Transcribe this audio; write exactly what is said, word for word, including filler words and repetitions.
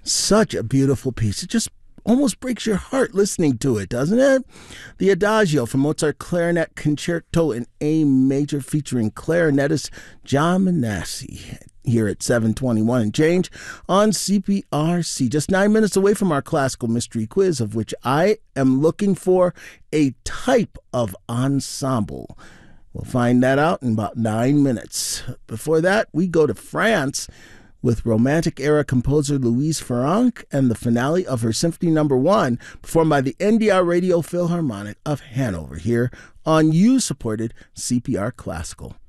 Such a beautiful piece. It just almost breaks your heart listening to it, doesn't it? The Adagio from Mozart Clarinet Concerto in A Major featuring clarinetist John Manassi here at seven twenty-one and change on C P R C. Just nine minutes away from our classical mystery quiz, of which I am looking for a type of ensemble. We'll find that out in about nine minutes. Before that, we go to France with Romantic-era composer Louise Farrenc and the finale of her Symphony Number One, performed by the N D R Radio Philharmonic of Hanover here on U-supported C P R Classical.